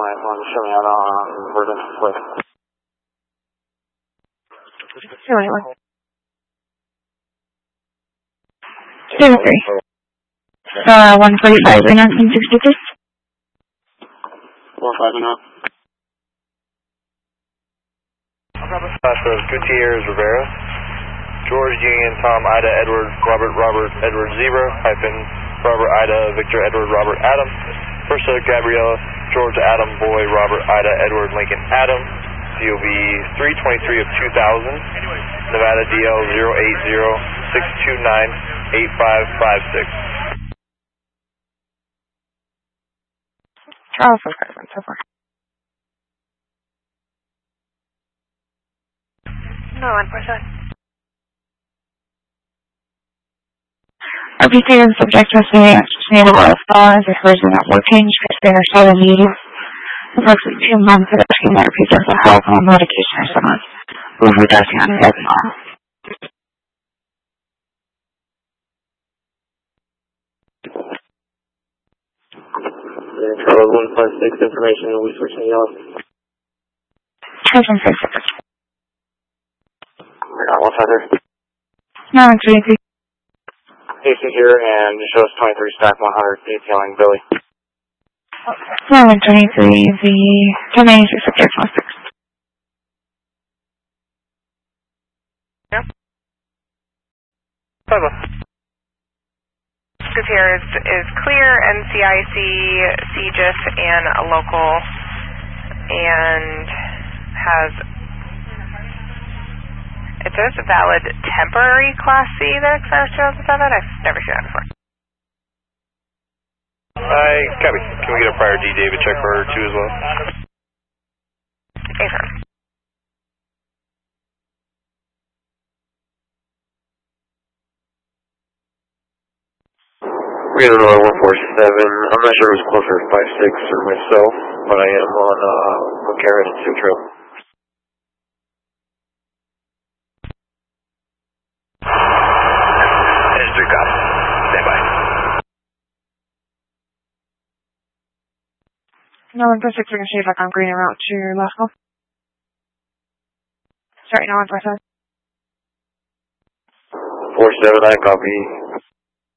1 show me out on Bourbon Split. 283. 145 and 1962. 45 and up. Gutierrez Rivera, George Union Tom Ida Edward Robert Edward Zebra -- Robert Ida Victor Edward Robert Adam, Persa Gabriella George Adam Boy Robert Ida Edward Lincoln Adam, COB 323 of 2000, Nevada DL 080-629-8556. Charles was present so far. No, unfortunately. RPC is subject to sustainable response if person not working, Christine or 7 years. Approximately 2 months of asking that repeat for help on medication or someone overdosing on fentanyl. Charles 156 information, we switching yellow. 156. I got 153. No, it's easy. AC here, and just show us 23 stack 100, detailing Billy. No, 123, the 1096 subject 16. Yep. Gutierrez is clear, NCIC, CGIF, and a local, and has, it says a valid temporary Class C that expires 2007. I've never seen that before. Hi, copy. Can we get a prior D David check for 2 as well? Affirm. We don't know 147. I'm not sure it was closer to 56 or myself, but I am on McCarran and Sutro. History copy. Stand by. No, 146, we're going to see if I can green and route to your last call. Sorry, no, 147. 47, I copy.